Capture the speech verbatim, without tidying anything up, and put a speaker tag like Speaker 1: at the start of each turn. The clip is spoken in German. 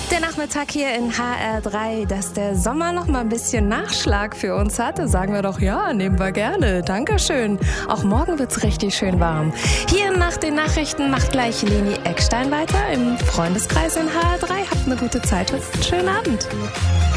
Speaker 1: Der Nachmittag hier in H R drei, dass der Sommer noch mal ein bisschen Nachschlag für uns hatte, sagen wir doch ja, nehmen wir gerne. Dankeschön. Auch morgen wird's richtig schön warm. Hier nach den Nachrichten macht gleich Leni Eckstein weiter im Freundeskreis in H R drei. Habt eine gute Zeit und einen schönen Abend.